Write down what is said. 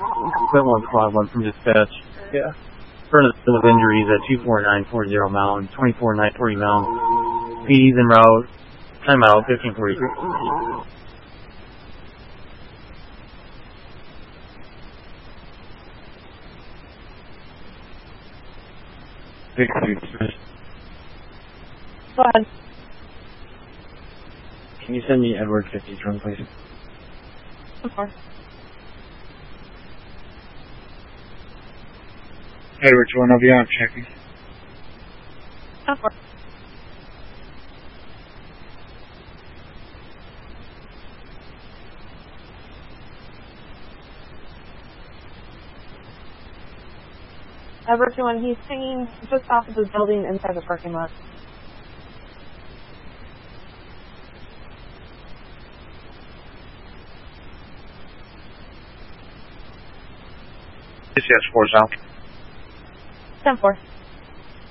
Quit 1 squad 1 from dispatch. Yeah. Person with injuries at 24940 Mountain, 24940 Mountain. PD's en route. Timeout, 1543. Go ahead. Can you send me Edward 50's run, please? Of course. Edward 1, I'll be on checking. Of course. Edward 1, he's hanging just off of the building inside the parking lot. Dispatch 4 south. 10-4.